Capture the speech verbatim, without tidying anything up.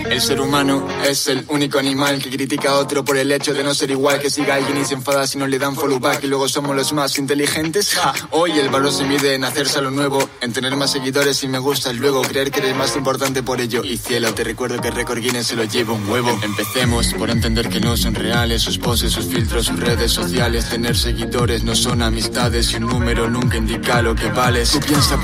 El ser humano es el único animal que critica a otro por el hecho de no ser igual. Que siga alguien y se enfada si no le dan follow back. Y luego somos los más inteligentes. Ja. Hoy el valor se mide en hacerse a lo nuevo, en tener más seguidores y me gusta luego, creer que eres más importante por ello. Y cielo, te recuerdo que el récord Guinness se lo lleva un huevo. Empecemos por entender que no son reales sus poses, sus filtros, sus redes sociales. Tener seguidores no son amistades y un número nunca indica lo que vales. Tú piensas